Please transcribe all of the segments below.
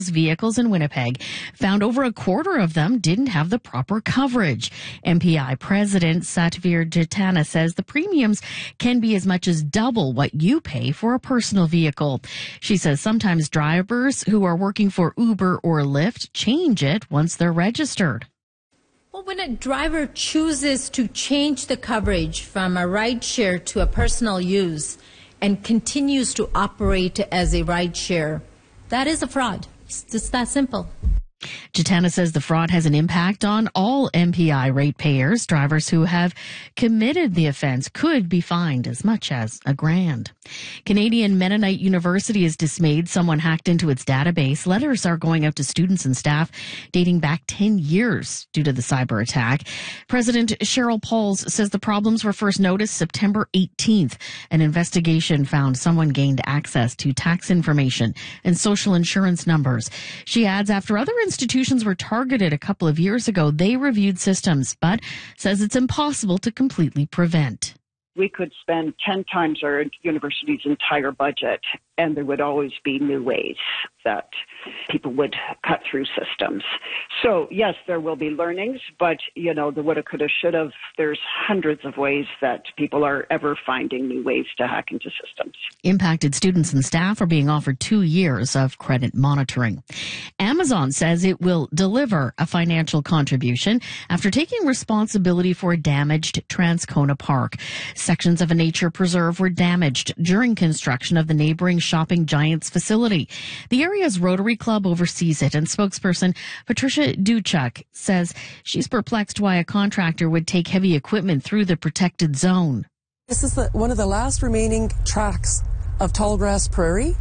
vehicles in Winnipeg found over a quarter of them didn't have the proper coverage. MPI President Satvir Jitana says the premiums can be as much as double what you pay for a personal vehicle. She says sometimes drivers who are working for Uber or Lyft change it once they're registered. Well, when a driver chooses to change the coverage from a rideshare to a personal use and continues to operate as a rideshare, that is a fraud. It's just that simple. Jitana says the fraud has an impact on all MPI ratepayers. Drivers who have committed the offense could be fined as much as $1,000. Canadian Mennonite University is dismayed someone hacked into its database. Letters are going out to students and staff dating back 10 years due to the cyber attack. President Cheryl Pauls says the problems were first noticed September 18th. An investigation found someone gained access to tax information and social insurance numbers. She adds after other institutions were targeted a couple of years ago, they reviewed systems, but says it's impossible to completely prevent. We could spend 10 times our university's entire budget, and there would always be new ways that people would cut through systems. So, yes, there will be learnings, but, the woulda, coulda, shoulda, there's hundreds of ways that people are ever finding new ways to hack into systems. Impacted students and staff are being offered 2 years of credit monitoring. Amazon says it will deliver a financial contribution after taking responsibility for a damaged Transcona Park. Sections of a nature preserve were damaged during construction of the neighboring Shopping Giants facility. The area's Rotary Club oversees it, and spokesperson Patricia Duchuk says she's perplexed why a contractor would take heavy equipment through the protected zone. This is one of the last remaining tracts of tallgrass prairie.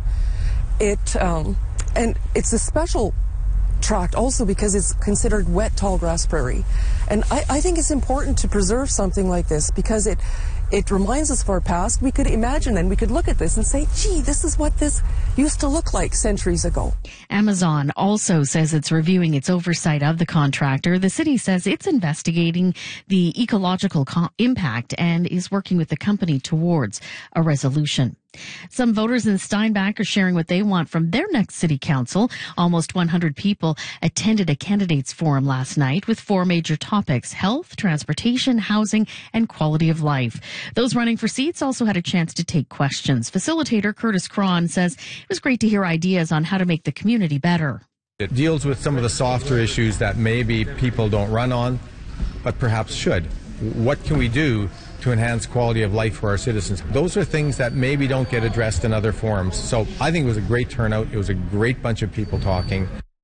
And it's a special tract also because it's considered wet tallgrass prairie. And I think it's important to preserve something like this because it reminds us of our past. We could imagine and we could look at this and say, gee, this is what this used to look like centuries ago. Amazon also says it's reviewing its oversight of the contractor. The city says it's investigating the ecological impact and is working with the company towards a resolution. Some voters in Steinbach are sharing what they want from their next city council. Almost 100 people attended a candidates forum last night with 4 major topics: health, transportation, housing, and quality of life. Those running for seats also had a chance to take questions. Facilitator Curtis Cron says it was great to hear ideas on how to make the community better. It deals with some of the softer issues that maybe people don't run on, but perhaps should. What can we do to enhance quality of life for our citizens? Those are things that maybe don't get addressed in other forums. So I think it was a great turnout. It was a great bunch of people talking.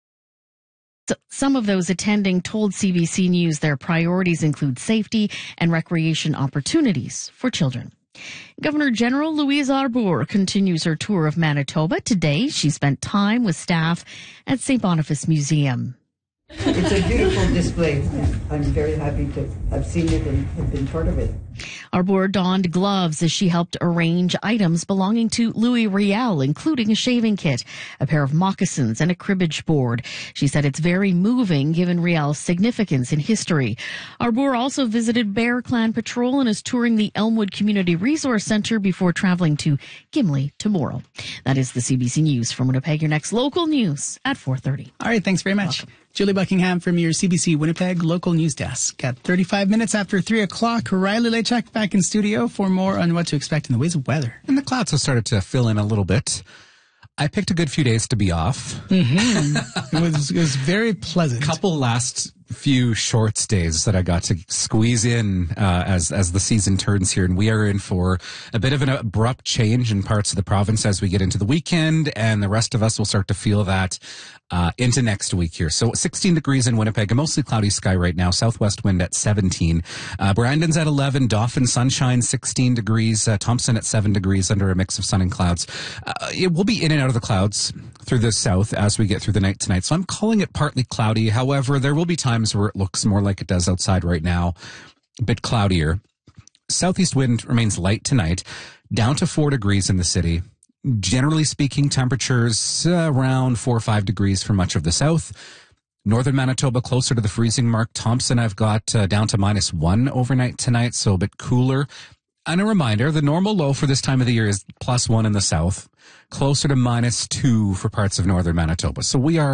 Some of those attending told CBC News their priorities include safety and recreation opportunities for children. Governor General Louise Arbour continues her tour of Manitoba. Today, she spent time with staff at St. Boniface Museum. It's a beautiful display. I'm very happy to have seen it and have been part of it. Arbour donned gloves as she helped arrange items belonging to Louis Riel, including a shaving kit, a pair of moccasins, and a cribbage board. She said it's very moving given Riel's significance in history. Arbour also visited Bear Clan Patrol and is touring the Elmwood Community Resource Center before traveling to Gimli tomorrow. That is the CBC News from Winnipeg. Your next local news at 4:30. All right, thanks very much. Welcome. Julie Buckingham from your CBC Winnipeg local news desk. At 35 minutes after 3 o'clock, Riley Lechak back in studio for more on what to expect in the ways of weather. And the clouds have started to fill in a little bit. I picked a good few days to be off. Mm-hmm. It was very pleasant. Couple last few short stays that I got to squeeze in as the season turns here, and we are in for a bit of an abrupt change in parts of the province as we get into the weekend, and the rest of us will start to feel that into next week here. So 16 degrees in Winnipeg, a mostly cloudy sky right now, southwest wind at 17. Brandon's at 11, Dauphin sunshine 16 degrees, Thompson at 7 degrees under a mix of sun and clouds. It will be in and out of the clouds through the south as we get through the night tonight. So I'm calling it partly cloudy. However, there will be times where it looks more like it does outside right now, a bit cloudier. Southeast wind remains light tonight, down to 4 degrees in the city. Generally speaking, temperatures around 4 or 5 degrees for much of the south. Northern Manitoba closer to the freezing mark. Thompson I've got down to -1 overnight tonight, so a bit cooler. And a reminder, the normal low for this time of the year is +1 in the south, closer to -2 for parts of northern Manitoba. So we are